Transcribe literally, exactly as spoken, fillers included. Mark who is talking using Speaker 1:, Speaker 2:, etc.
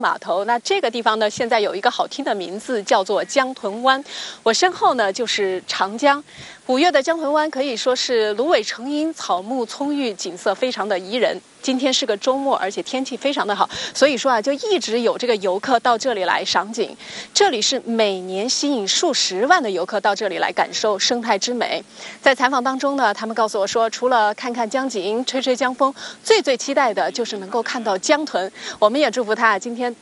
Speaker 1: 码头，那这个地方呢，现在有一个好听的名字，叫做江豚湾。我身后呢就是长江。五月的江豚湾可以说是芦苇成荫，草木葱郁，景色非常的宜人。今天是个周末，而且天气非常的好，所以说啊，就一直有这个游客到这里来赏景。这里是每年吸引数十万的游客到这里来感受生态之美。在采访当中呢，他们告诉我说，除了看看江景、吹吹江风，最最期待的就是能够看到江豚。我们也祝福他今天